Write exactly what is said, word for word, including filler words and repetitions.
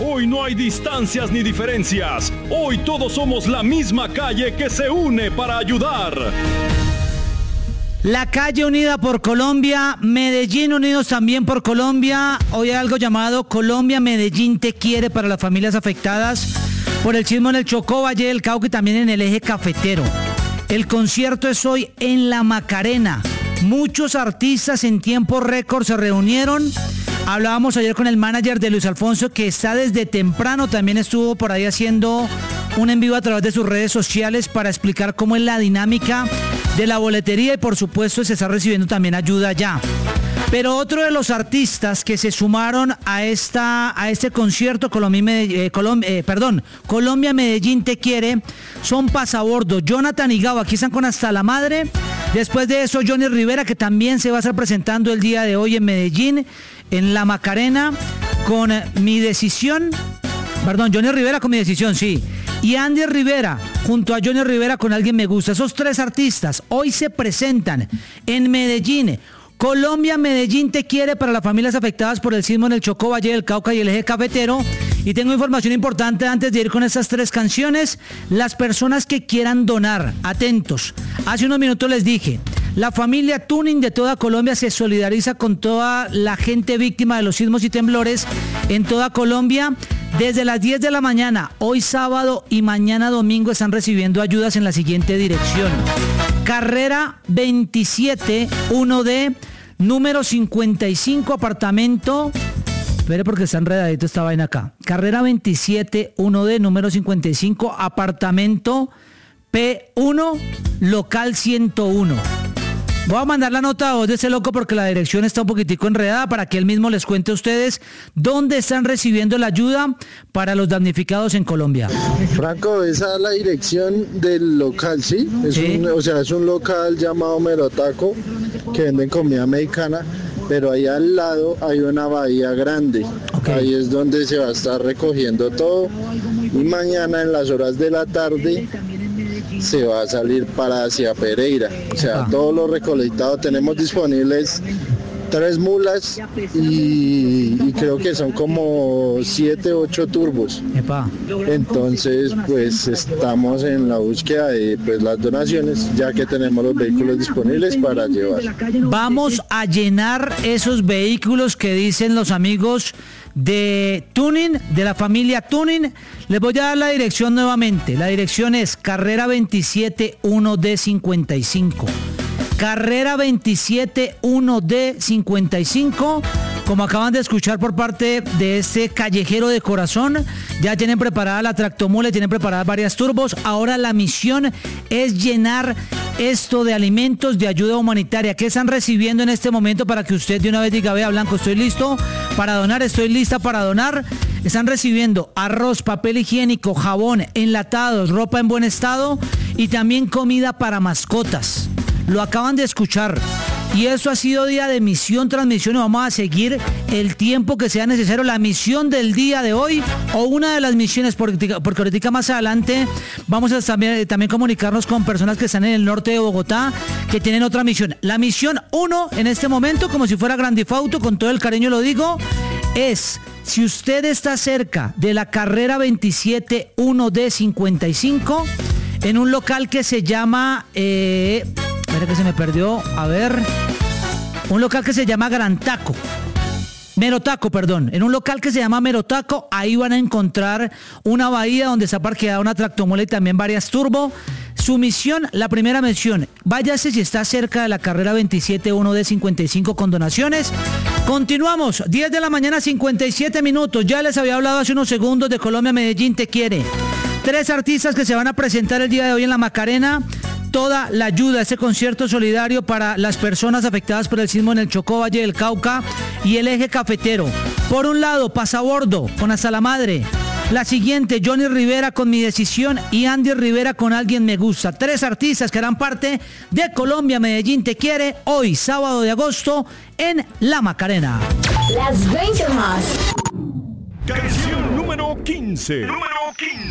Hoy no hay distancias ni diferencias. Hoy todos somos la misma calle que se une para ayudar. La calle unida por Colombia, Medellín unidos también por Colombia. Hoy hay algo llamado Colombia Medellín te quiere para las familias afectadas por el sismo en el Chocó, Valle del Cauca y también en el eje cafetero. El concierto es hoy en La Macarena. Muchos artistas en tiempo récord se reunieron. Hablábamos ayer con el manager de Luis Alfonso, que está desde temprano, también estuvo por ahí haciendo un en vivo a través de sus redes sociales para explicar cómo es la dinámica de la boletería y por supuesto se está recibiendo también ayuda ya. Pero otro de los artistas que se sumaron a esta a este concierto Colombia, eh, Colom, eh, perdón, Colombia Medellín te quiere son Pasabordo, Jonathan y Gabo, aquí están con Hasta la Madre. Después de eso Johnny Rivera, que también se va a estar presentando el día de hoy en Medellín, en La Macarena, con Mi Decisión. Perdón, Johnny Rivera con Mi Decisión, sí. Y Andy Rivera, junto a Johnny Rivera con Alguien Me Gusta. Esos tres artistas hoy se presentan en Medellín. Colombia Medellín te quiere para las familias afectadas por el sismo en el Chocó, Valle del Cauca y el eje cafetero. Y tengo información importante antes de ir con estas tres canciones. Las personas que quieran donar, atentos. Hace unos minutos les dije, la familia Tuning de toda Colombia se solidariza con toda la gente víctima de los sismos y temblores en toda Colombia. Desde las diez de la mañana, hoy sábado y mañana domingo están recibiendo ayudas en la siguiente dirección. Carrera veintisiete uno D, número cincuenta y cinco, apartamento... Espere porque está enredadito esta vaina acá. Carrera veintisiete uno D, número cincuenta y cinco, apartamento P uno, local ciento uno. Voy a mandar la nota a voz de ese loco porque la dirección está un poquitico enredada para que él mismo les cuente a ustedes dónde están recibiendo la ayuda para los damnificados en Colombia. Franco, esa es la dirección del local, ¿sí? Es Sí. Un, o sea, es un local llamado Merotaco que venden comida mexicana, pero ahí al lado hay una bahía grande. Okay. Ahí es donde se va a estar recogiendo todo y mañana en las horas de la tarde se va a salir para hacia Pereira. O sea, Epa. todo lo recolectado tenemos disponibles tres mulas y, y creo que son como siete, ocho turbos. Epa. Entonces, pues estamos en la búsqueda de pues, las donaciones, ya que tenemos los vehículos disponibles para llevar. Vamos a llenar esos vehículos que dicen los amigos de Tuning, de la familia Tuning. Les voy a dar la dirección nuevamente. La dirección es Carrera veintisiete uno D cincuenta y cinco. Carrera veintisiete uno D cincuenta y cinco. Como acaban de escuchar por parte de este callejero de corazón, ya tienen preparada la tractomula, tienen preparadas varias turbos. Ahora la misión es llenar esto de alimentos de ayuda humanitaria. ¿Qué están recibiendo en este momento para que usted de una vez diga, vea Blanco, estoy listo para donar, estoy lista para donar? Están recibiendo arroz, papel higiénico, jabón, enlatados, ropa en buen estado y también comida para mascotas. Lo acaban de escuchar. Y eso ha sido día de misión, transmisión, y vamos a seguir el tiempo que sea necesario. La misión del día de hoy, o una de las misiones, porque, porque ahorita más adelante vamos a también, también comunicarnos con personas que están en el norte de Bogotá, que tienen otra misión. La misión uno, en este momento, como si fuera Grand Theft Auto, con todo el cariño lo digo, es, si usted está cerca de la carrera veintisiete uno D cincuenta y cinco, en un local que se llama... Eh, Espera que se me perdió, a ver, un local que se llama Gran Taco, Merotaco, perdón, en un local que se llama Merotaco, ahí van a encontrar una bahía donde está parqueada una tractomula y también varias turbo. Su misión, la primera misión, váyase si está cerca de la carrera veintisiete uno D cincuenta y cinco con donaciones. Continuamos, diez de la mañana, cincuenta y siete minutos, ya les había hablado hace unos segundos de Colombia Medellín te quiere. Tres artistas que se van a presentar el día de hoy en La Macarena. Toda la ayuda, este concierto solidario para las personas afectadas por el sismo en el Chocó, Valle del Cauca y el eje cafetero. Por un lado, Pasabordo con Hasta la Madre. La siguiente, Johnny Rivera con Mi Decisión y Andy Rivera con Alguien Me Gusta. Tres artistas que harán parte de Colombia Medellín te quiere hoy, sábado de agosto, en La Macarena. Las veinte más. Canción número quince. Número quince.